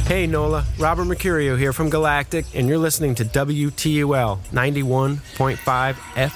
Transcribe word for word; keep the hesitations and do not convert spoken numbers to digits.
Hey, Nola. Robert Mercurio here from Galactic, and you're listening to W T U L ninety-one point five F